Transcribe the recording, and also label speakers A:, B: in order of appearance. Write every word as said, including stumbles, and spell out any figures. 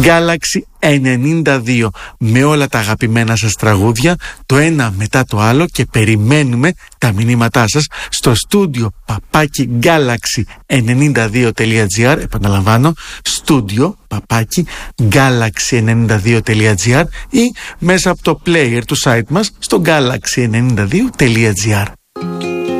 A: Galaxy ενενήντα δύο, με όλα τα αγαπημένα σας τραγούδια, το ένα μετά το άλλο, και περιμένουμε τα μηνύματά σας στο στούντιο παπάκι galaxy ενενήντα δύο τελεία τζι άρ. Επαναλαμβάνω, στούντιο παπάκι galaxy ενενήντα δύο τελεία τζι άρ ή μέσα από το player του site μας στο galaxy ενενήντα δύο τελεία τζι άρ.